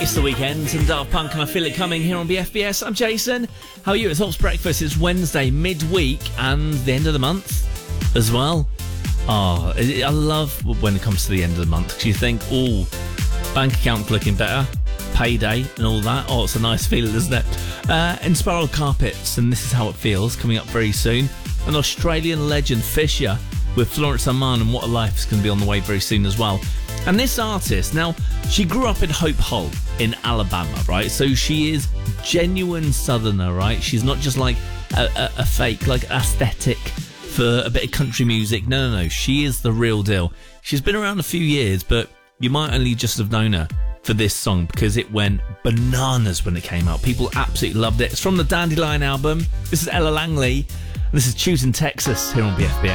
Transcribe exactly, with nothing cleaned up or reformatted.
It's the weekend and Daft Punk and I Feel It Coming here on B F B S. I'm Jason. How are you? It's Hops Breakfast. It's Wednesday, midweek and the end of the month as well. Oh, I love when it comes to the end of the month because you think, oh, bank account's looking better, payday and all that. Oh, it's a nice feeling, isn't it? Uh, and Spiral Carpets, and This Is How It Feels, coming up very soon. An Australian legend, Fisher, with Florence Aman and What a Life is going to be on the way very soon as well. And this artist, now, she grew up in Hope Hull in Alabama, right? So she is genuine Southerner, right? She's not just like a, a, a fake, like, aesthetic for a bit of country music. No, no, no. She is the real deal. She's been around a few years, but you might only just have known her for this song because it went bananas when it came out. People absolutely loved it. It's from the Dandelion album. This is Ella Langley, and this is Choosing Texas here on B F B S.